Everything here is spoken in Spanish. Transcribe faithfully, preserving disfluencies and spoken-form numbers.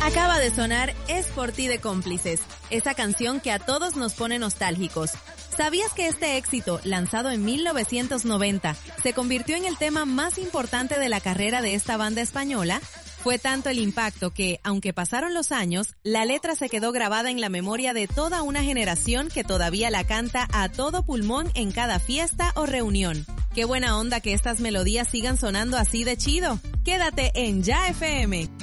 Acaba de sonar Es por ti de Cómplices, esa canción que a todos nos pone nostálgicos. ¿Sabías que este éxito, lanzado en mil novecientos noventa, se convirtió en el tema más importante de la carrera de esta banda española? Fue tanto el impacto que, aunque pasaron los años, la letra se quedó grabada en la memoria de toda una generación que todavía la canta a todo pulmón en cada fiesta o reunión. ¡Qué buena onda que estas melodías sigan sonando así de chido! Quédate en Ya F M.